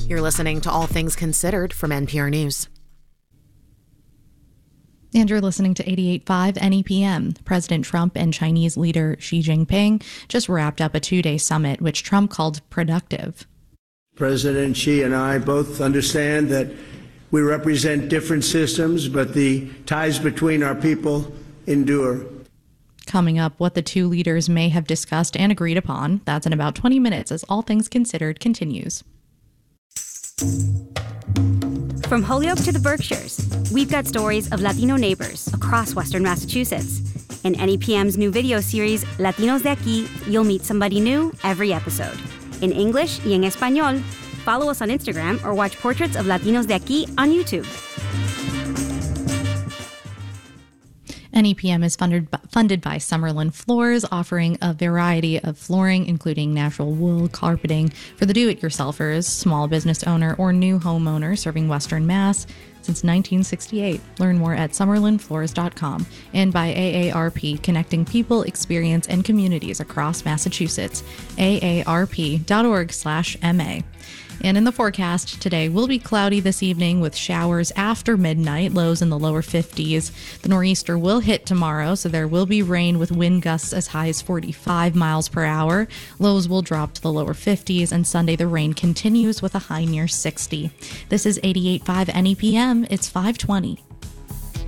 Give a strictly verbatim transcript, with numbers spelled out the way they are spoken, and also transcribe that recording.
You're listening to All Things Considered from N P R News. And you're listening to eighty-eight point five N E P M. President Trump and Chinese leader Xi Jinping just wrapped up a two-day summit, which Trump called productive. President Xi and I both understand that we represent different systems, but the ties between our people endure. Coming up, what the two leaders may have discussed and agreed upon. That's in about twenty minutes as All Things Considered continues. From Holyoke to the Berkshires, we've got stories of Latino neighbors across Western Massachusetts. In N E P M's new video series, Latinos de Aquí, you'll meet somebody new every episode. In English y en español, follow us on Instagram or watch Portraits of Latinos de Aquí on YouTube. N E P M is funded funded by Summerlin Floors, offering a variety of flooring, including natural wool carpeting for the do-it-yourselfers, small business owner, or new homeowner serving Western Mass since nineteen sixty-eight. Learn more at summerlin floors dot com, and by A A R P, connecting people, experience, and communities across Massachusetts. A A R P dot org slash M A. And in the forecast today, will be cloudy this evening with showers after midnight, lows in the lower fifties. The nor'easter will hit tomorrow, so there will be rain with wind gusts as high as forty-five miles per hour. Lows will drop to the lower fifties, and Sunday the rain continues with a high near sixty. This is eighty-eight point five N E P M. It's five twenty.